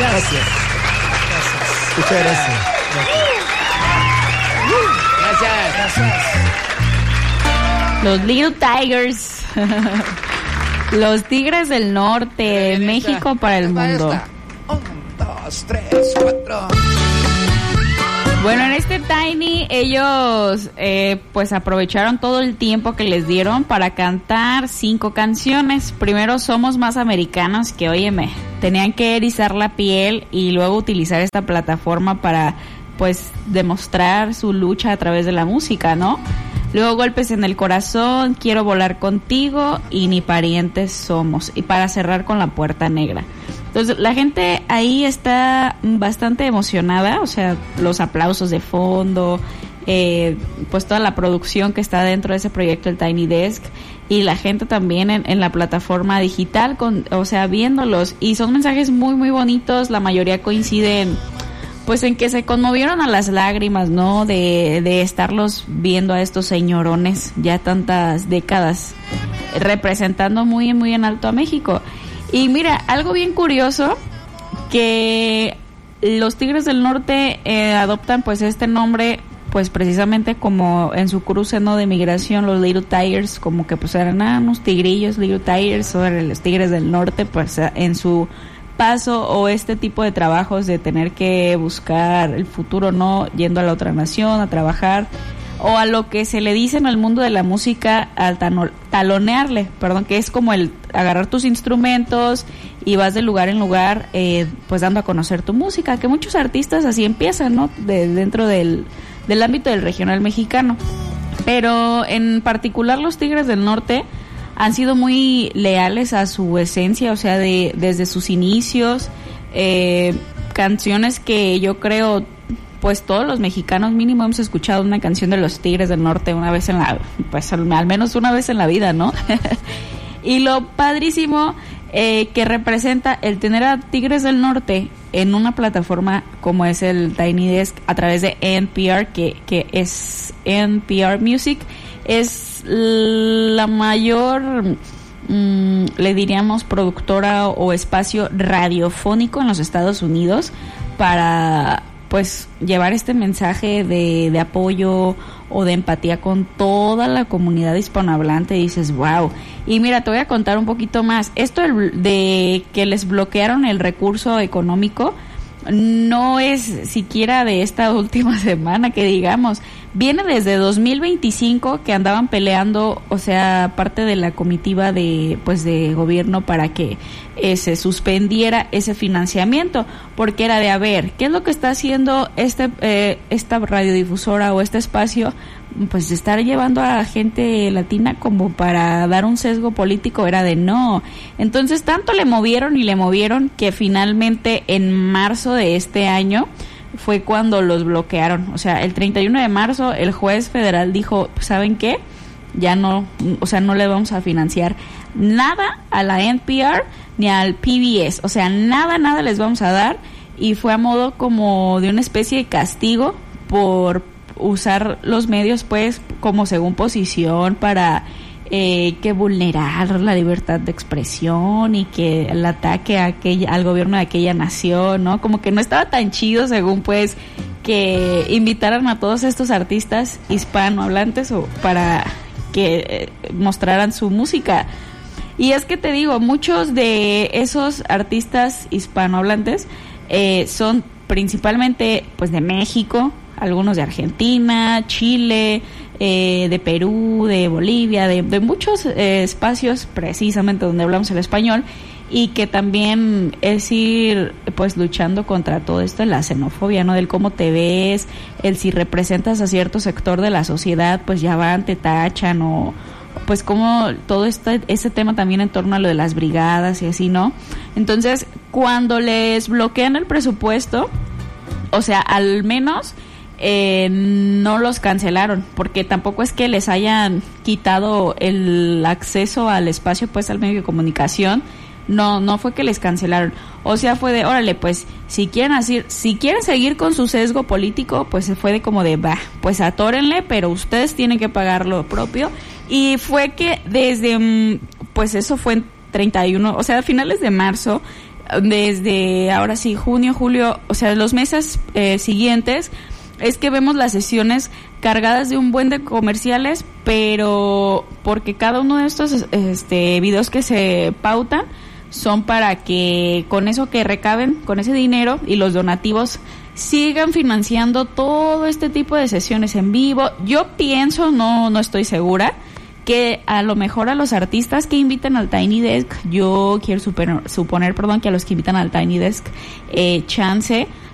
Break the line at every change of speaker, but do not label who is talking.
Gracias. Muchas gracias. Gracias.
Los Little Tigers. Los Tigres del Norte de México para el mundo.
1, 2, 3, 4.
Bueno, en este Tiny ellos pues aprovecharon todo el tiempo que les dieron para cantar 5 canciones. Primero, Somos Más Americanos, que óyeme, tenían que erizar la piel y luego utilizar esta plataforma para pues demostrar su lucha a través de la música, ¿no? Luego, Golpes en el Corazón, Quiero Volar Contigo y Ni Parientes Somos. Y para cerrar con La Puerta Negra. Entonces, la gente ahí está bastante emocionada, o sea, los aplausos de fondo, pues toda la producción que está dentro de ese proyecto, el Tiny Desk, y la gente también en la plataforma digital, o sea, viéndolos. Y son mensajes muy, muy bonitos, la mayoría coinciden pues en que se conmovieron a las lágrimas, ¿no? De estarlos viendo a estos señorones ya tantas décadas representando muy, muy en alto a México. Y mira, algo bien curioso, que los Tigres del Norte adoptan pues este nombre pues precisamente como en su cruce, ¿no? De migración, los Little Tigers, como que pues eran unos tigrillos, Little Tigers, o los Tigres del Norte, pues en su paso o este tipo de trabajos de tener que buscar el futuro, ¿no? Yendo a la otra nación a trabajar, o a lo que se le dice en el mundo de la música, al talonearle, que es como el agarrar tus instrumentos y vas de lugar en lugar, pues dando a conocer tu música, que muchos artistas así empiezan, ¿no? Dentro del ámbito del regional mexicano. Pero en particular los Tigres del Norte han sido muy leales a su esencia, o sea, desde sus inicios, canciones que yo creo, pues todos los mexicanos mínimo hemos escuchado una canción de los Tigres del Norte una vez pues al menos una vez en la vida, ¿no? Y lo padrísimo que representa el tener a Tigres del Norte en una plataforma como es el Tiny Desk a través de NPR, que es NPR Music, es la mayor, le diríamos, productora o espacio radiofónico en los Estados Unidos para pues llevar este mensaje de apoyo o de empatía con toda la comunidad hispanohablante. Y dices, wow. Y mira, te voy a contar un poquito más. Esto de que les bloquearon el recurso económico no es siquiera de esta última semana, que digamos, viene desde 2025 que andaban peleando, o sea, parte de la comitiva de gobierno para que se suspendiera ese financiamiento, porque era de, a ver, ¿qué es lo que está haciendo esta radiodifusora o este espacio? Pues de estar llevando a gente latina como para dar un sesgo político, era de no. Entonces tanto le movieron que finalmente en marzo de este año fue cuando los bloquearon. O sea, el 31 de marzo el juez federal dijo, ¿saben qué? Ya no, o sea, no le vamos a financiar nada a la NPR ni al PBS, o sea, nada les vamos a dar, y fue a modo como de una especie de castigo por usar los medios pues como según posición para que vulnerar la libertad de expresión y que el ataque al gobierno de aquella nación, ¿no? Como que no estaba tan chido según pues que invitaran a todos estos artistas hispanohablantes o para que mostraran su música. Y es que te digo, muchos de esos artistas hispanohablantes son principalmente pues de México, algunos de Argentina, Chile, de Perú, de Bolivia, de muchos espacios precisamente donde hablamos el español, y que también es ir pues luchando contra todo esto de la xenofobia, ¿no? Del cómo te ves, el si representas a cierto sector de la sociedad, pues ya van, te tachan, o pues como todo ese tema también en torno a lo de las brigadas y así, ¿no? Entonces, cuando les bloquean el presupuesto, o sea, al menos no los cancelaron, porque tampoco es que les hayan quitado el acceso al espacio, pues al medio de comunicación. No fue que les cancelaron, o sea, fue de, órale, pues si quieren seguir con su sesgo político, pues se fue de como de, pues atórenle, pero ustedes tienen que pagar lo propio. Y fue que desde, pues eso fue en 31, o sea, a finales de marzo, desde ahora sí, junio, julio, o sea, los meses siguientes, es que vemos las sesiones cargadas de un buen de comerciales, pero porque cada uno de estos videos que se pautan son para que con eso que recaben, con ese dinero y los donativos, sigan financiando todo este tipo de sesiones en vivo. Yo pienso, no estoy segura, que a lo mejor a los artistas que invitan al Tiny Desk, yo quiero suponer, que a los que invitan al Tiny Desk, chance